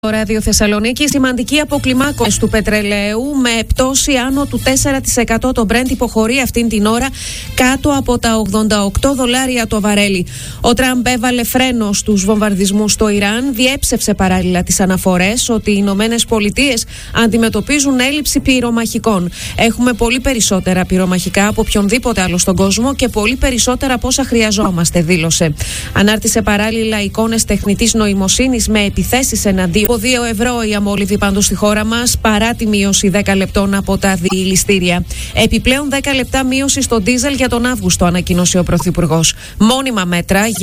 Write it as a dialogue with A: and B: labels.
A: Στο Ράδιο Θεσσαλονίκη, σημαντική αποκλιμάκωση του πετρελαίου με πτώση άνω του 4%. Το Brent υποχωρεί αυτήν την ώρα κάτω από τα $88 το βαρέλι. Ο Τραμπ έβαλε φρένο στους βομβαρδισμούς στο Ιράν, διέψευσε παράλληλα τις αναφορές ότι οι Ηνωμένες Πολιτείες αντιμετωπίζουν έλλειψη πυρομαχικών. Έχουμε πολύ περισσότερα πυρομαχικά από οποιονδήποτε άλλο στον κόσμο και πολύ περισσότερα από όσα χρειαζόμαστε, δήλωσε. Ανάρτησε παράλληλα εικόνες τεχνητής νοημοσύνης με επιθέσεις εναντίον. Από 2 ευρώ η αμόλυβη πάντως στη χώρα μας, παρά τη μείωση 10 λεπτών από τα διηληστήρια. Επιπλέον 10 λεπτά μείωση στο ντίζελ για τον Αύγουστο, ανακοίνωσε ο Πρωθυπουργός. Μόνιμα μέτρα